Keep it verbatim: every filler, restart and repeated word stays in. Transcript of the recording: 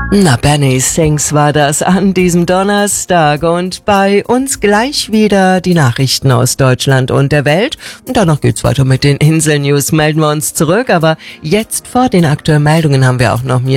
Na, Benny Sings war das an diesem Donnerstag und bei uns gleich wieder die Nachrichten aus Deutschland und der Welt. Und danach geht's weiter mit den Insel-News, melden wir uns zurück, aber jetzt vor den aktuellen Meldungen haben wir auch noch